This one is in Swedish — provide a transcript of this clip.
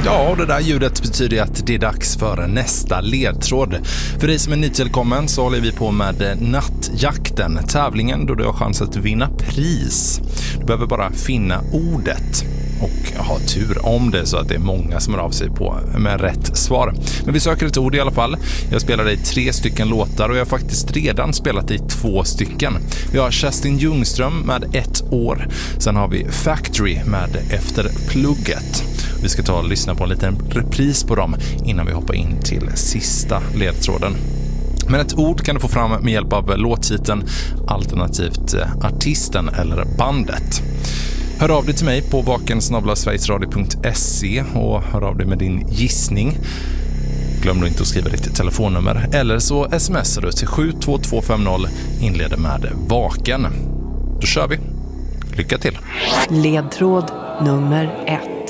Ja, och det där ljudet betyder att det är dags för nästa ledtråd. För dig som är nytillkommen så håller vi på med nattjakten, tävlingen då du har chans att vinna pris. Du behöver bara finna ordet och ha tur om det så att det är många som är av sig på med rätt svar. Men vi söker ett ord i alla fall. Jag spelar dig 3 stycken låtar och jag har faktiskt redan spelat i 2 stycken. Vi har Kerstin Ljungström med 1 år. Sen har vi Factory med Efter plugget. Vi ska ta och lyssna på en liten repris på dem innan vi hoppar in till sista ledtråden. Men ett ord kan du få fram med hjälp av låttiteln, alternativt artisten eller bandet. Hör av dig till mig på vaken@sverigesradio.se och hör av dig med din gissning. Glöm då inte att skriva ditt telefonnummer eller så smsar du till 72250, inleder med vaken. Då kör vi. Lycka till. Ledtråd nummer 1.